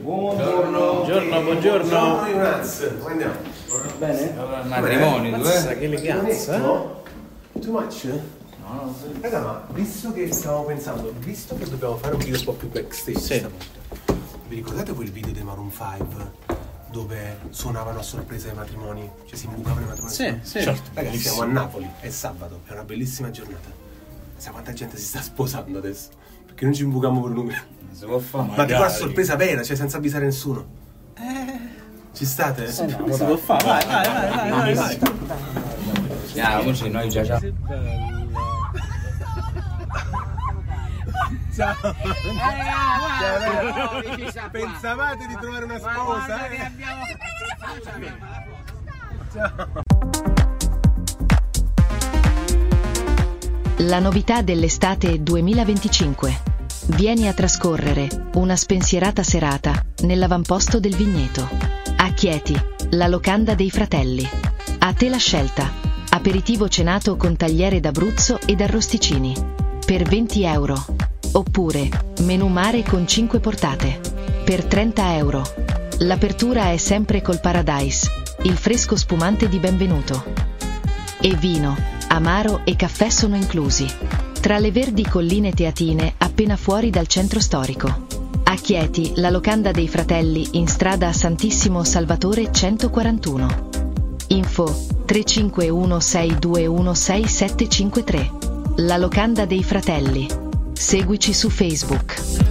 Buongiorno. Buongiorno Ionaz, come andiamo? Bene? Allora, matrimonio, Mazza, che eleganza. Too much? No. Raga, ma visto che stavo pensando, visto che dobbiamo fare un video un po' più backstage stavolta, vi ricordate quel video dei Maroon 5 dove suonavano a sorpresa ai matrimoni? Cioè si imbucavano i matrimoni? Sì. Certo. Ragazzi, siamo a Napoli, è sabato, è una bellissima giornata. Sai quanta gente si sta sposando adesso? Perché non ci imbuchiamo per numeri? Si può fare, ma tipo a sorpresa vera, cioè senza avvisare nessuno. Ci state? Si può fare, vai. Andiamo, così noi già. Ciao. Pensavate di trovare una sposa? Ciao. La novità dell'estate 2025. Vieni a trascorrere una spensierata serata nell'avamposto del vigneto. A Chieti, la locanda dei fratelli. A te la scelta. Aperitivo cenato con tagliere d'Abruzzo ed arrosticini. Per 20 euro. Oppure, menù mare con 5 portate. Per 30 euro. L'apertura è sempre col Paradise, il fresco spumante di benvenuto. E vino, amaro e caffè sono inclusi. Tra le verdi colline teatine appena fuori dal centro storico. A Chieti, la locanda dei fratelli in strada Santissimo Salvatore 141. Info 351-621-6753. La locanda dei fratelli. Seguici su Facebook.